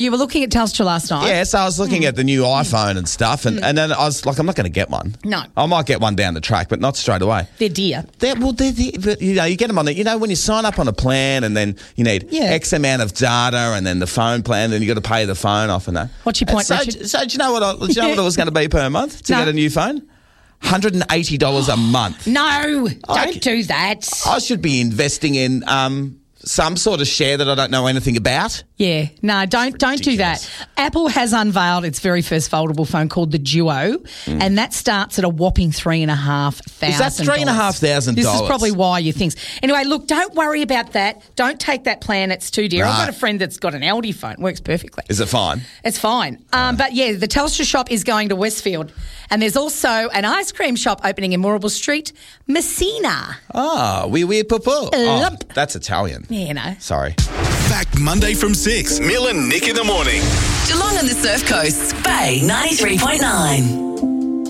You were looking at Telstra last night. Yeah, so I was looking at the new iPhone and stuff, and then I was like, I'm not going to get one. No. I might get one down the track, but not straight away. They're dear. But, you get them on the, when you sign up on a plan and then you need X amount of data and then the phone plan, then you got to pay the phone off and that. What's your point, Richard? So do you know what it was going to be per month to get a new phone? $180 a month. No, don't do that. I should be investing in some sort of share that I don't know anything about. Yeah, no, don't do that. Apple has unveiled its very first foldable phone called the Duo, and that starts at a whopping $3,500. Is that $3,500? This is probably why you think. Anyway, look, don't worry about that. Don't take that plan. It's too dear. Right. I've got a friend that's got an Aldi phone. Works perfectly. Is it fine? It's fine. But yeah, the Telstra shop is going to Westfield, and there's also an ice cream shop opening in Moorabool Street, Messina. Ah, oui, poo-poo. Oh, that's Italian. Yeah, you know. Sorry. Back Monday from 6. Mill and Nick in the morning. Geelong and the Surf Coast. Bay 93.9.